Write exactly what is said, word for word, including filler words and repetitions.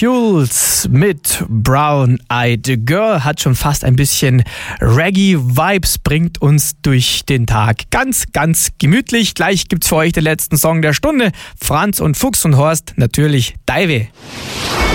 Schulz mit Brown Eyed Girl hat schon fast ein bisschen Reggae-Vibes, bringt uns durch den Tag. Ganz, ganz gemütlich. Gleich gibt's für euch den letzten Song der Stunde. Franz und Fuchs und Horst, natürlich Daiwe.